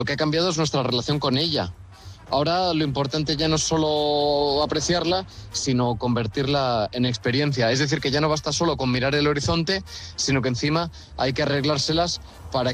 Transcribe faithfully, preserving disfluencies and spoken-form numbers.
Lo que ha cambiado es nuestra relación con ella. Ahora lo importante ya no es solo apreciarla, sino convertirla en experiencia. Es decir, que ya no basta solo con mirar el horizonte, sino que encima hay que arreglárselas para